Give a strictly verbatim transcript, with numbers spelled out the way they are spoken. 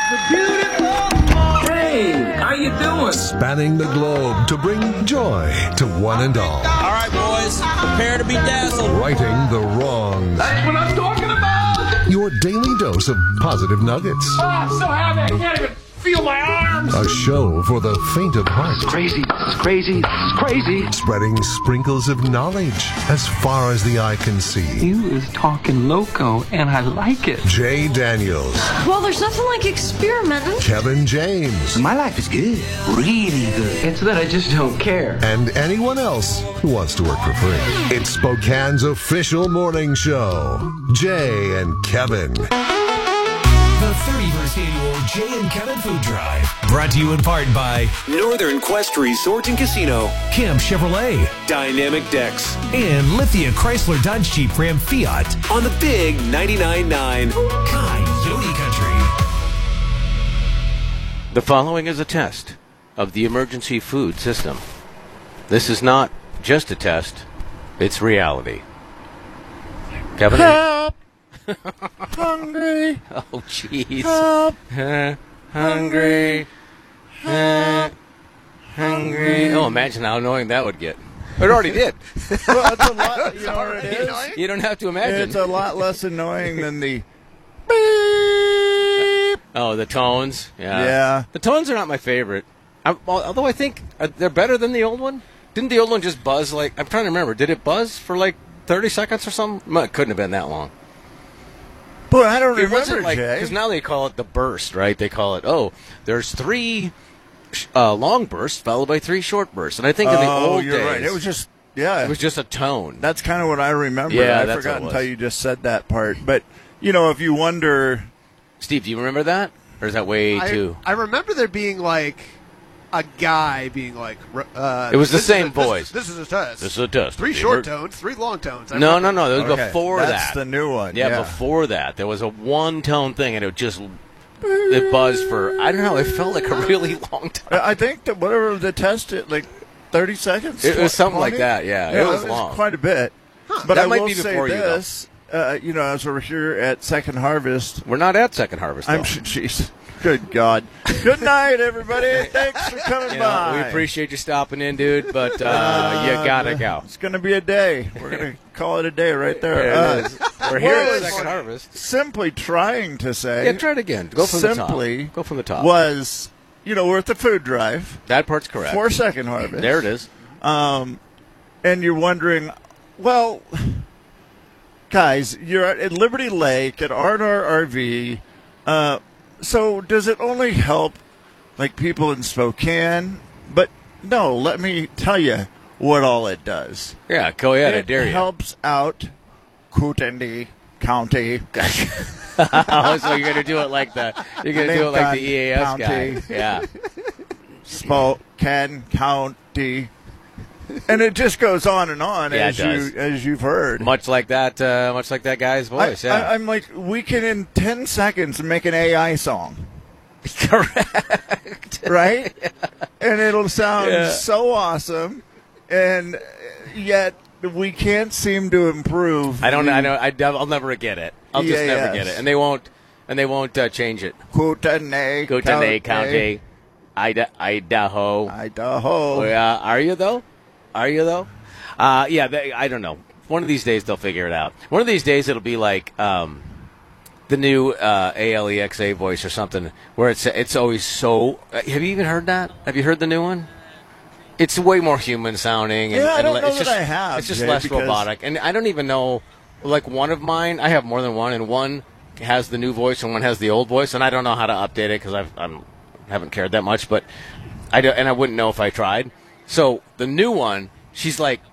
It's a beautiful morning. Hey, how you doing? Spanning the globe to bring joy to one and all. All right, boys, prepare to be dazzled. Righting the wrongs. That's what I'm talking about. Your daily dose of positive nuggets. Oh, I'm so happy. I can't even feel my arms. A show for the faint of heart. It's crazy. It's crazy. It's crazy. Spreading sprinkles of knowledge as far as the eye can see. You is talking loco, and I like it. Jay Daniels. Well, there's nothing like experimenting. Kevin James. My life is good. Really good. It's that I just don't care. And anyone else who wants to work for free. It's Spokane's official morning show. Jay and Kevin. The thirty-first Annual Jay and Kevin Food Drive. Brought to you in part by Northern Quest Resort and Casino, Camp Chevrolet, Dynamic Decks, and Lithia Chrysler Dodge Jeep Ram Fiat on the Big ninety-nine point nine Coyote Country. The following is a test of the emergency food system. This is not just a test, it's reality. Kevin? Help! Hungry. Oh, jeez. Help! Uh, hungry. Uh, hungry. Oh, imagine how annoying that would get. It already did. Well, it's a lot, you know what it is? Annoying? You don't have to imagine. It's a lot less annoying than the beep. Oh, the tones. Yeah. Yeah. The tones are not my favorite. I, although I think uh, they're better than the old one. Didn't the old one just buzz like... I'm trying to remember. Did it buzz for like thirty seconds or something? It couldn't have been that long. Boy, I don't It remember, wasn't like... Jay. Because now they call it the burst, right? They call it, oh, there's three uh, long bursts followed by three short bursts. And I think in the Oh, old you're days... right. It was just, yeah. It was just a tone. That's kind of what I remember. Yeah, I that's forgot what it until was. you just said that part. But, you know, if you wonder... Steve, do you remember that? Or is that way I, too... I remember there being like a guy being like. Uh, It was the this is same a- this- voice. This is a test. This is a test. Three The short emer- tones, three long tones. I No, remember. no, no. That was Okay, before that's that. the new one. Yeah, Yeah. before that. There was a one-tone thing, and it just... It buzzed for... I don't know. It felt like a really long time. I think that whatever the test, it like thirty seconds. It was something twenty? like that, yeah. Yeah, It was long. quite a bit. But That I might will be say before you, though. this, uh, you know, as we're here at Second Harvest, We're not at Second Harvest, though. I'm sure. Jeez, good God. Good night, everybody. Thanks for coming You know, by. we appreciate you stopping in, dude, but uh, you gotta go. It's going to be a day. We're going to call it a day right there. There it Uh, is. We're here well, at it's Second Harvest. Simply trying to say. Yeah, try it again. Go from the top. simply Go from the top. Was, you know, we're at the food drive That part's correct. for Second Harvest. There it is. Um, and you're wondering, well, guys, you're at Liberty Lake at R and R R V. Uh, so does it only help like people in Spokane? But no, let me tell you what all it does. Yeah, go ahead. I it dare you. helps out Kootenai County. Oh, so you're gonna do it like the you're gonna do it like the E A S guy. County. Yeah. Spokane County. And it just goes on and on, Yeah, as it does. you as you've heard. Much like that. Uh, much like that guy's voice. I, yeah. I, I'm like, we can in ten seconds make an A I song, Correct. right? And it'll sound Yeah. so awesome, and yet we can't seem to improve. I don't. the I know. I, I'll never get it. I'll just E A S. never get it, and they won't. And they won't uh, change it. Kootenai Go to Nate County, Ida, Idaho. Idaho. Oh, yeah. Are you though? Are you though? Uh, yeah. They, I don't know. One of these days they'll figure it out. One of these days it'll be like um, the new uh, Alexa voice or something, where it's it's always so. Uh, have you even heard that? Have you heard the new one? It's way more human sounding. And, Yeah, I and don't le- know it's that just, I have, It's just Jay, less because- robotic, and I don't even know. Like one of mine, I have more than one, and one has the new voice and one has the old voice, and I don't know how to update it because I I'm haven't cared that much, but I do, and I wouldn't know if I tried. So the new one, she's like